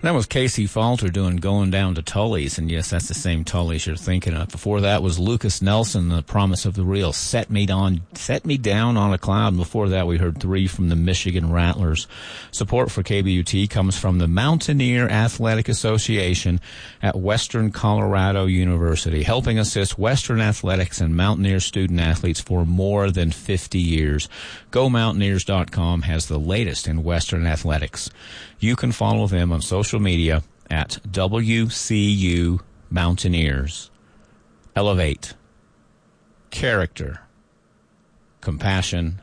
That was Casey Falter doing Going Down to Tully's, and yes, that's the same Tully's you're thinking of. Before that was Lucas Nelson, The Promise of the Real, Set Me Down on a Cloud. And before that, we heard three from the Michigan Rattlers. Support for KBUT comes from the Mountaineer Athletic Association at Western Colorado University, helping assist Western athletics and Mountaineer student athletes for more than 50 years. GoMountaineers.com has the latest in Western athletics. You can follow them on social media at WCU Mountaineers. Elevate. Character. Compassion.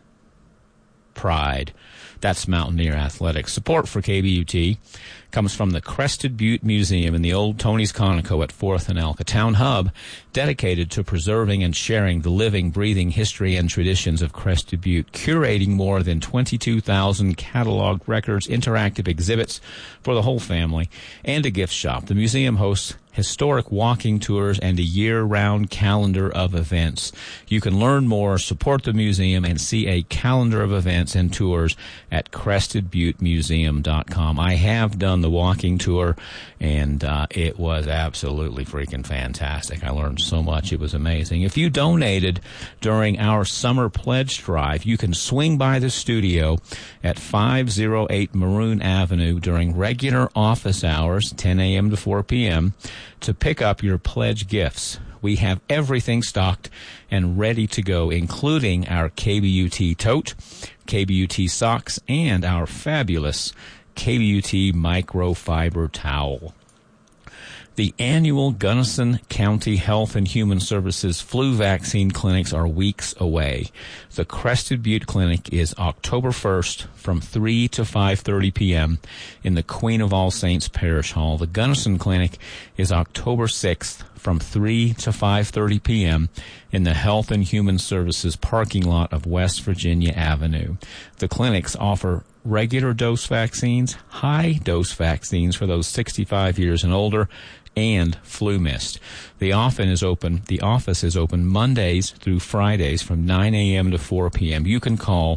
Pride. That's Mountaineer Athletics. Support for KBUT comes from the Crested Butte Museum in the old Tony's Conoco at 4th and Elk, a town hub dedicated to preserving and sharing the living, breathing history and traditions of Crested Butte, curating more than 22,000 cataloged records, interactive exhibits for the whole family, and a gift shop. The museum hosts historic walking tours and a year-round calendar of events. You can learn more, support the museum, and see a calendar of events and tours at CrestedButteMuseum.com. I have done the walking tour, and it was absolutely freaking fantastic. I learned so much. It was amazing. If you donated during our summer pledge drive, you can swing by the studio at 508 Maroon Avenue during regular office hours, 10 a.m. to 4 p.m., to pick up your pledge gifts. We have everything stocked and ready to go, including our KBUT tote, KBUT socks, and our fabulous KBUT microfiber towel. The annual Gunnison County Health and Human Services flu vaccine clinics are weeks away. The Crested Butte Clinic is October 1st from 3 to 5:30 p.m. in the Queen of All Saints Parish Hall. The Gunnison Clinic is October 6th from 3 to 5:30 p.m. in the Health and Human Services parking lot of West Virginia Avenue. The clinics offer regular dose vaccines, high dose vaccines for those 65 years and older, and flu mist. The office is open Mondays through Fridays from 9 a.m. to 4 p.m. You can call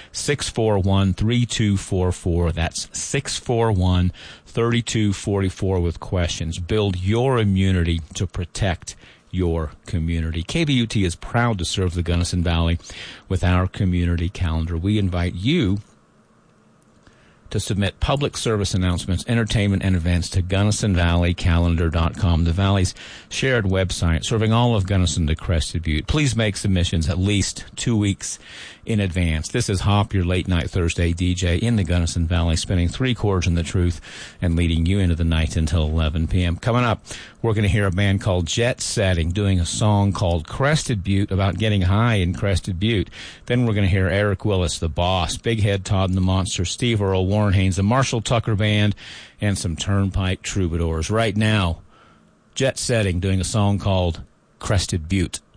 641-3244. That's 641-3244 with questions. Build your immunity to protect your community. KBUT is proud to serve the Gunnison Valley with our community calendar. We invite you to submit public service announcements, entertainment, and events to GunnisonValleyCalendar.com, the Valley's shared website serving all of Gunnison to Crested Butte. Please make submissions at least 2 weeks in advance. This is Hop, your late-night Thursday DJ in the Gunnison Valley, spinning three chords in the truth and leading you into the night until 11 p.m. Coming up, we're going to hear a band called Jet Setting doing a song called Crested Butte about getting high in Crested Butte. Then we're going to hear Eric Willis, the Boss, Big Head Todd and the Monster, Steve Earle, Warren Haynes, the Marshall Tucker Band, and some Turnpike Troubadours. Right now, Jet Setting doing a song called Crested Butte.